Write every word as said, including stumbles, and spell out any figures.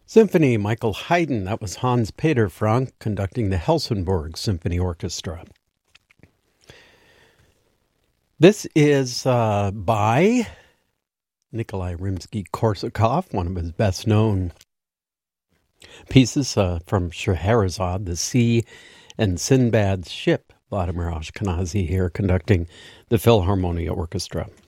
Symphony, Michael Haydn. That was Hans Peter Frank conducting the Helsingborg Symphony Orchestra. This is uh, by Nikolai Rimsky-Korsakov, one of his best-known pieces uh, from Scheherazade, The Sea and Sinbad's Ship. Vladimir Ashkenazy here conducting the Philharmonia Orchestra.